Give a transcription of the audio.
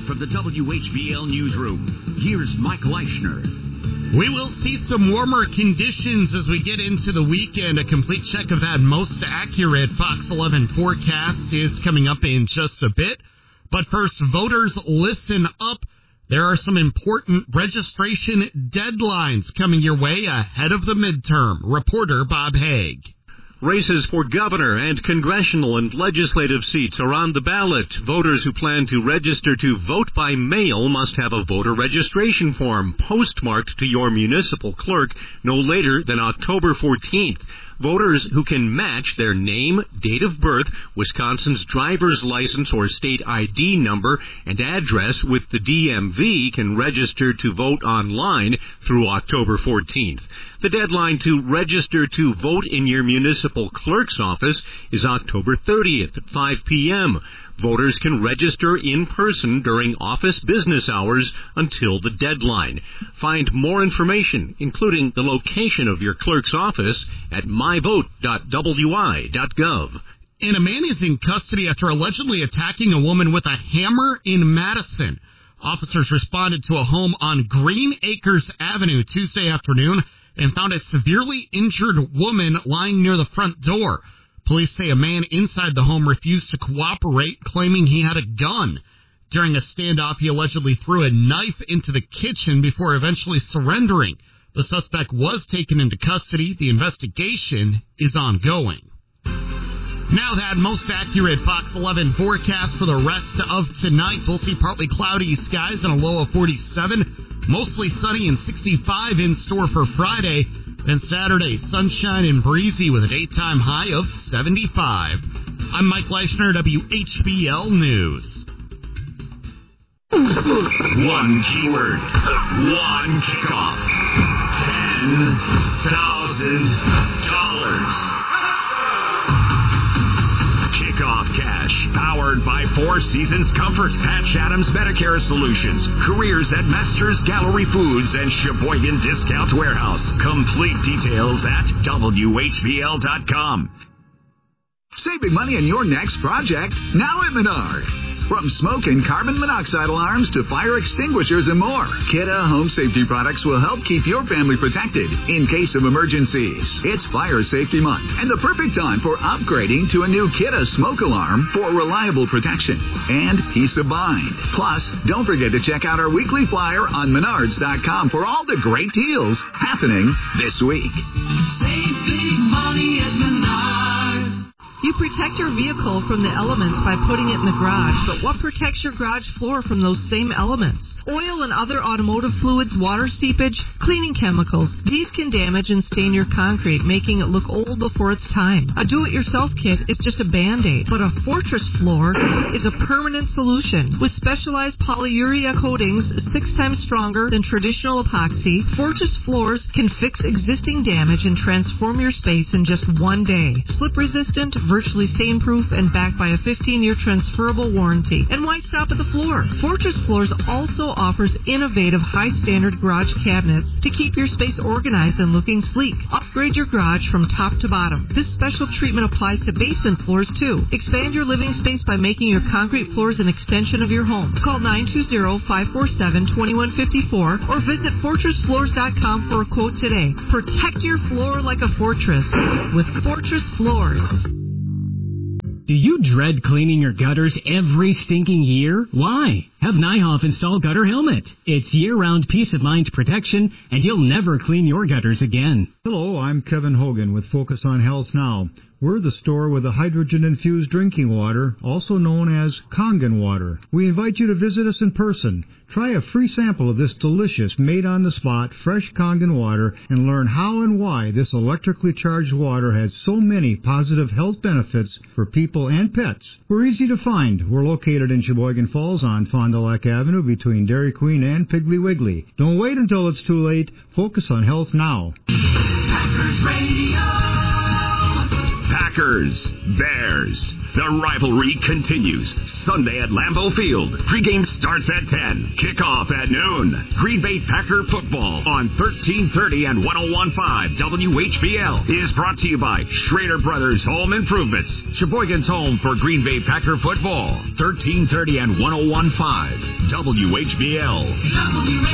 from the WHBL Newsroom, here's Mike Leischner. We will see some warmer conditions as we get into the weekend. A complete check of that most accurate Fox 11 forecast is coming up in just a bit. But first, voters, listen up. There are some important registration deadlines coming your way ahead of the midterm. Reporter Bob Haig. Races for governor and congressional and legislative seats are on the ballot. Voters who plan to register to vote by mail must have a voter registration form postmarked to your municipal clerk no later than October 14th. Voters who can match their name, date of birth, Wisconsin's driver's license or state ID number, and address with the DMV can register to vote online through October 14th. The deadline to register to vote in your municipal clerk's office is October 30th at 5 p.m. Voters can register in person during office business hours until the deadline. Find more information, including the location of your clerk's office, at myvote.wi.gov. And a man is in custody after allegedly attacking a woman with a hammer in Madison. Officers responded to a home on Green Acres Avenue Tuesday afternoon and found a severely injured woman lying near the front door. Police say a man inside the home refused to cooperate, claiming he had a gun. During a standoff, he allegedly threw a knife into the kitchen before eventually surrendering. The suspect was taken into custody. The investigation is ongoing. Now that most accurate Fox 11 forecast for the rest of tonight. We'll see partly cloudy skies and a low of 47. Mostly sunny and 65 in store for Friday. And Saturday, sunshine and breezy with a daytime high of 75. I'm Mike Leischner, WHBL News. One keyword, one kickoff, $10,000. Kickoff Cash, powered by Four Seasons Comfort, Patch Adams Medicare Solutions, careers at Masters Gallery Foods and Sheboygan Discount Warehouse. Complete details at WHBL.com. Saving money on your next project, now at Menards. From smoke and carbon monoxide alarms to fire extinguishers and more, Kidde Home Safety products will help keep your family protected in case of emergencies. It's Fire Safety Month and the perfect time for upgrading to a new Kidde smoke alarm for reliable protection and peace of mind. Plus, don't forget to check out our weekly flyer on Menards.com for all the great deals happening this week. Save big money at Menards. You protect your vehicle from the elements by putting it in the garage, but what protects your garage floor from those same elements? Oil and other automotive fluids, water seepage, cleaning chemicals. These can damage and stain your concrete, making it look old before its time. A do-it-yourself kit is just a Band-Aid, but a Fortress floor is a permanent solution. With specialized polyurea coatings 6 times stronger than traditional epoxy, Fortress floors can fix existing damage and transform your space in just one day. Slip-resistant, virtually stain-proof, and backed by a 15-year transferable warranty. And why stop at the floor? Fortress Floors also offers innovative high-standard garage cabinets to keep your space organized and looking sleek. Upgrade your garage from top to bottom. This special treatment applies to basement floors, too. Expand your living space by making your concrete floors an extension of your home. Call 920-547-2154 or visit FortressFloors.com for a quote today. Protect your floor like a fortress with Fortress Floors. Do you dread cleaning your gutters every stinking year? Why? Have Nyhoff install Gutter Helmet. It's year-round peace of mind's protection, and you'll never clean your gutters again. Hello, I'm Kevin Hogan with Focus on Health Now. We're the store with the hydrogen-infused drinking water, also known as Kangen water. We invite you to visit us in person. Try a free sample of this delicious, made-on-the-spot, fresh Kangen water and learn how and why this electrically charged water has so many positive health benefits for people and pets. We're easy to find. We're located in Sheboygan Falls on Fond du Lac Avenue between Dairy Queen and Piggly Wiggly. Don't wait until it's too late. Focus on health now. Packers Radio. Packers, Bears. The rivalry continues. Sunday at Lambeau Field. Pregame starts at 10. Kickoff at noon. Green Bay Packer football on 1330 and 101.5 WHBL is brought to you by Schrader Brothers Home Improvements. Sheboygan's home for Green Bay Packer football. 1330 and 101.5 WHBL.